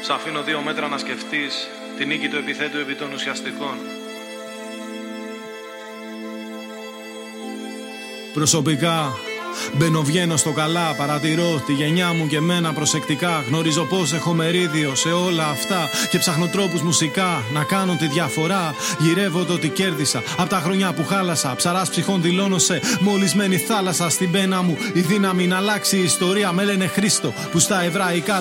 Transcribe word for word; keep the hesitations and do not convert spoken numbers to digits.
Σ' αφήνω δύο μέτρα να σκεφτείς την νίκη του επιθέτου επί των ουσιαστικών. Προσωπικά μπαίνω βγαίνω στο καλά, παρατηρώ τη γενιά μου και μένα προσεκτικά. Γνωρίζω πως έχω μερίδιο σε όλα αυτά και ψάχνω τρόπους μουσικά να κάνω τη διαφορά. Γυρεύω το τι κέρδισα απ' τα χρόνια που χάλασα. Ψαράς ψυχών δηλώνω σε μολυσμένη θάλασσα. Στην πένα μου η δύναμη να αλλάξει η ιστορία. Με λένε Χρήστο που στα εβραϊκά